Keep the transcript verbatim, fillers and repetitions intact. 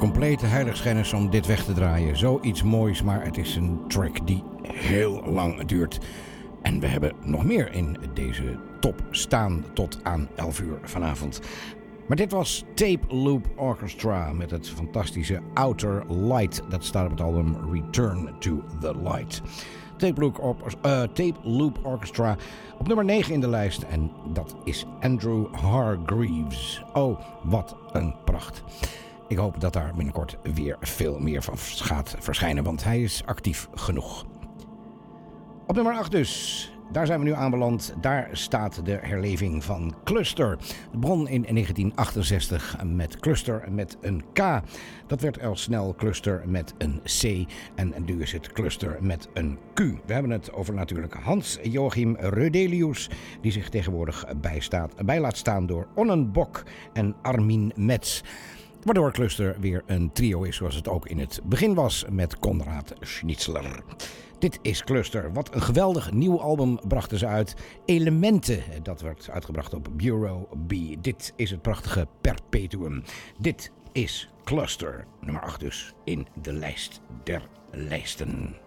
complete heiligschennis om dit weg te draaien. Zoiets moois, maar het is een track die heel lang duurt. En we hebben nog meer in deze top staan tot aan elf uur vanavond. Maar dit was Tape Loop Orchestra met het fantastische Outer Light. Dat staat op het album Return to the Light. Tape Loop, Or- uh, Tape Loop Orchestra op nummer negen in de lijst. En dat is Andrew Hargreaves. Oh, wat een pracht. Ik hoop dat daar binnenkort weer veel meer van gaat verschijnen, want hij is actief genoeg. Op nummer acht dus. Daar zijn we nu aanbeland. Daar staat de herleving van Cluster. Het begon in negentien achtenzestig met Cluster met een K. Dat werd al snel Cluster met een C. En nu is het Cluster met een Q. We hebben het over natuurlijk Hans-Joachim Rödelius, die zich tegenwoordig bijstaat, bij laat staan door Onnen Bok en Armin Metz. Waardoor Cluster weer een trio is zoals het ook in het begin was met Konrad Schnitzler. Dit is Cluster. Wat een geweldig nieuw album brachten ze uit. Elementen, dat werd uitgebracht op Bureau B. Dit is het prachtige Perpetuum. Dit is Cluster, nummer acht dus, in de lijst der lijsten.